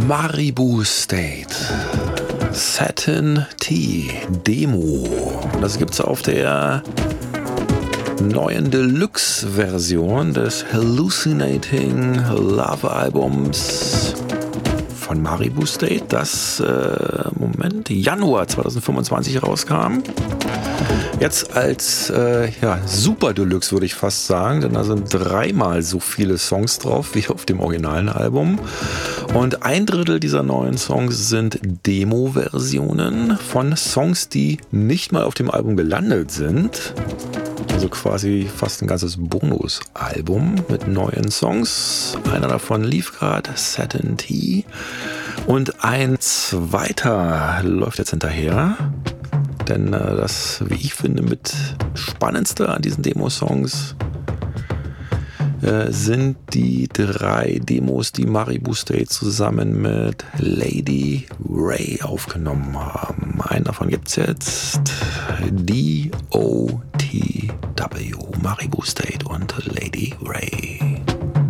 Maribu State, Satin Tea Demo. Das gibt's auf der neuen Deluxe-Version des Hallucinating Love Albums von Maribu State, das Januar 2025 rauskam. Jetzt als Super Deluxe würde ich fast sagen, denn da sind 3-mal so viele Songs drauf wie auf dem originalen Album. Und 1/3 dieser neuen Songs sind Demo-Versionen von Songs, die nicht mal auf dem Album gelandet sind. Also quasi fast ein ganzes Bonus-Album mit neuen Songs. Einer davon lief gerade, Satin Tea. Und ein zweiter läuft jetzt hinterher. Denn das, wie ich finde, mit spannendste an diesen Demo-Songs sind die 3 Demos, die Maribu State zusammen mit Lady Ray aufgenommen haben. Einen davon gibt's jetzt. DOTW, Maribu State und Lady Ray.